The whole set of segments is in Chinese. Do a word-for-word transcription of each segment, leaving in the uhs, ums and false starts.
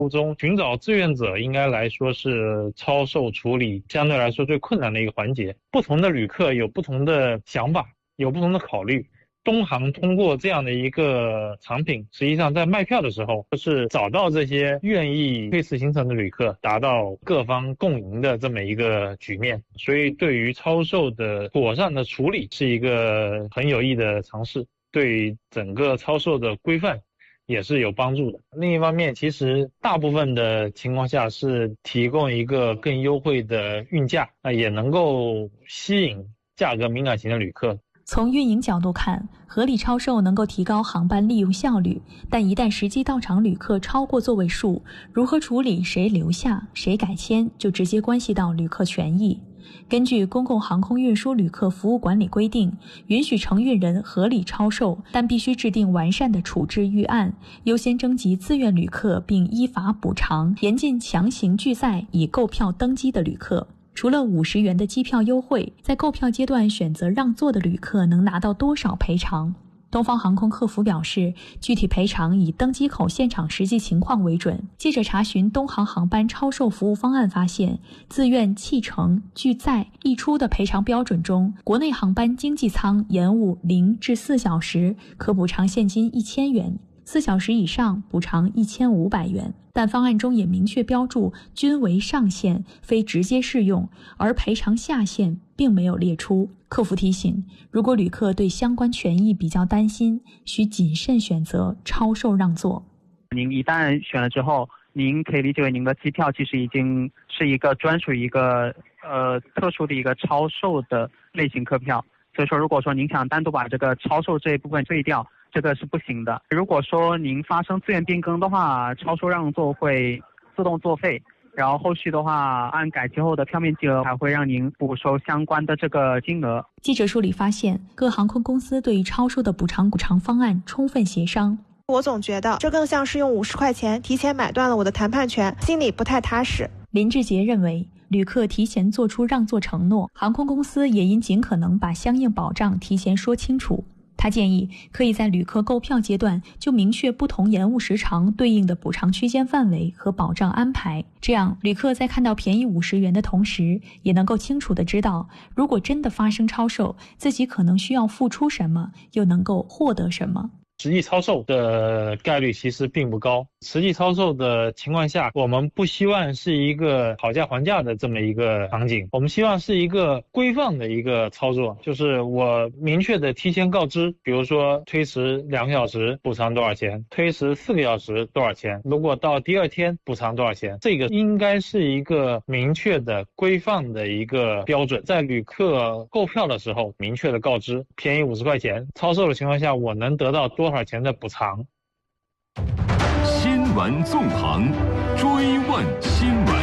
途中寻找志愿者应该来说是超售处理相对来说最困难的一个环节。不同的旅客有不同的想法，有不同的考虑。东航通过这样的一个产品，实际上在卖票的时候是找到这些愿意推迟行程的旅客，达到各方共赢的这么一个局面。所以对于超售的妥善的处理是一个很有益的尝试，对整个超售的规范也是有帮助的。另一方面，其实大部分的情况下是提供一个更优惠的运价，也能够吸引价格敏感型的旅客。 从运营角度看，合理超售能够提高航班利用效率，但一旦实际到场旅客超过座位数，如何处理谁留下谁改签，就直接关系到旅客权益。根据公共航空运输旅客服务管理规定，允许承运人合理超售，但必须制定完善的处置预案，优先征集自愿旅客并依法补偿，严禁强行拒载已购票登机的旅客。除了五十元的机票优惠，在购票阶段选择让座的旅客能拿到多少赔偿？东方航空客服表示，具体赔偿以登机口现场实际情况为准。记者查询东航航班超售服务方案发现，自愿弃乘、拒载、溢出的赔偿标准中，国内航班经济舱延误零至四小时可补偿现金一千元，四小时以上补偿一千五百元。但方案中也明确标注均为上限，非直接适用，而赔偿下限并没有列出。客服提醒，如果旅客对相关权益比较担心，需谨慎选择超售让座。 您一旦选了之后，您可以理解为您的机票其实已经是一个专属于一个呃特殊的一个超售的类型客票，所以说如果说您想单独把这个超售这一部分退掉，这个是不行的。如果说您发生自愿变更的话，超售让座会自动作废，然后后续的话按改期后的票面金额还会让您补收相关的这个金额。 记者梳理发现，各航空公司对于超售的补偿补偿方案充分协商。 我总觉得这更像是用五十块钱提前买断了我的谈判权，心里不太踏实。 林志杰认为，旅客提前做出让座承诺，航空公司也应尽可能把相应保障提前说清楚。他建议可以在旅客购票阶段就明确不同延误时长对应的补偿区间范围和保障安排，这样旅客在看到便宜五十元的同时，也能够清楚地知道，如果真的发生超售，自己可能需要付出什么，又能够获得什么。 实际超售的概率其实并不高。实际超售的情况下，我们不希望是一个讨价还价的这么一个场景，我们希望是一个规范的一个操作，就是我明确的提前告知，比如说推迟两个小时补偿多少钱，推迟四个小时多少钱，如果到第二天补偿多少钱，这个应该是一个明确的规范的一个标准。在旅客购票的时候明确的告知，便宜五十块钱，超售的情况下我能得到多少钱的补偿。 新闻纵横，追问新闻。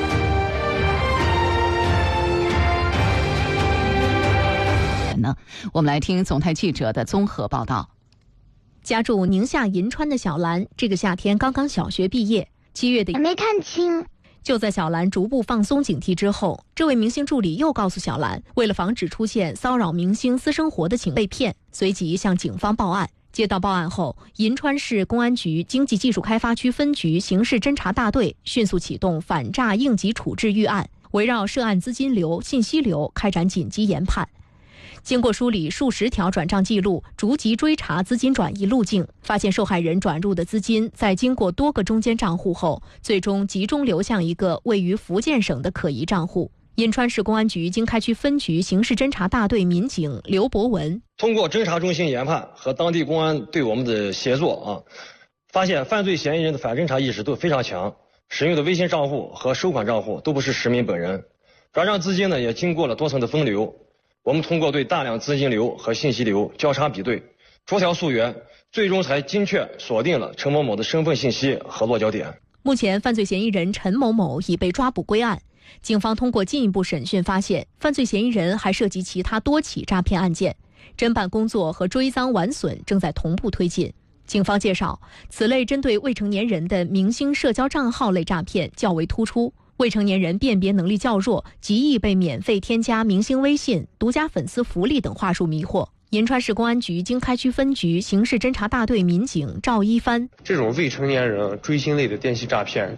呢，我们来听总台记者的综合报道。 家住宁夏银川的小兰，这个夏天刚刚小学毕业，七月的没看清。 就在小兰逐步放松警惕之后，这位明星助理又告诉小兰，为了防止出现骚扰明星私生活的情况被骗，随即向警方报案。接到报案后，银川市公安局经济技术开发区分局刑事侦查大队迅速启动反诈应急处置预案，围绕涉案资金流、信息流开展紧急研判。经过梳理数十条转账记录，逐级追查资金转移路径，发现受害人转入的资金在经过多个中间账户后，最终集中流向一个位于福建省的可疑账户。银川市公安局经开区分局刑事侦查大队民警刘博文通过侦查中心研判和当地公安对我们的协作啊，发现犯罪嫌疑人的反侦查意识都非常强，使用的微信账户和收款账户都不是实名本人，转账资金呢也经过了多层的分流。我们通过对大量资金流和信息流交叉比对，逐条溯源，最终才精确锁定了陈某某的身份信息和落脚点。 目前犯罪嫌疑人陈某某已被抓捕归案。警方通过进一步审讯发现，犯罪嫌疑人还涉及其他多起诈骗案件，侦办工作和追赃挽损正在同步推进。警方介绍，此类针对未成年人的明星社交账号类诈骗较为突出，未成年人辨别能力较弱，极易被免费添加明星微信、独家粉丝福利等话术迷惑。 银川市公安局经开区分局刑事侦查大队民警赵一帆： 这种未成年人追星类的电信诈骗